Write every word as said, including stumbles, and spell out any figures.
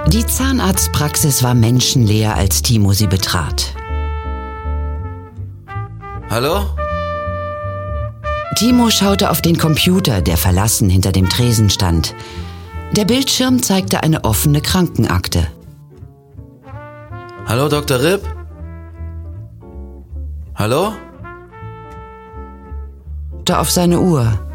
Die Zahnarztpraxis war menschenleer, als Timo sie betrat. Hallo? Timo schaute auf den Computer, der verlassen hinter dem Tresen stand. Der Bildschirm zeigte eine offene Krankenakte. Hallo, Doktor Ripp? Hallo? Da auf seine Uhr.